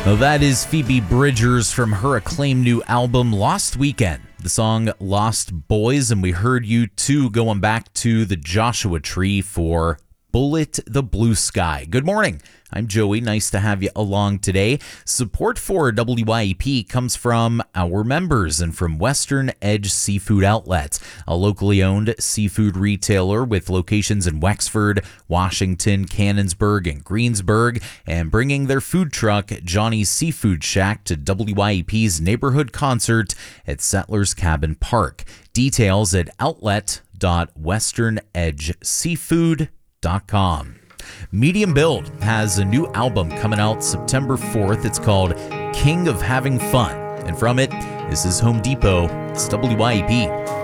Well, that is Phoebe Bridgers from her acclaimed new album, Lost Weekend. The song Lost Boys, and we heard U2 going back to the Joshua Tree for Bullet the Blue Sky. Good morning. I'm Joey. Nice to have you along today. Support for WYEP comes from our members and from Western Edge Seafood Outlets, a locally owned seafood retailer with locations in Wexford, Washington, Canonsburg, and Greensburg, and bringing their food truck, Johnny's Seafood Shack, to WYEP's neighborhood concert at Settlers Cabin Park. Details at outlet.westernedgeseafood.com. Medium Build has a new album coming out September 4th. It's called King of Having Fun. And from it, this is Home Depot. It's WYEP.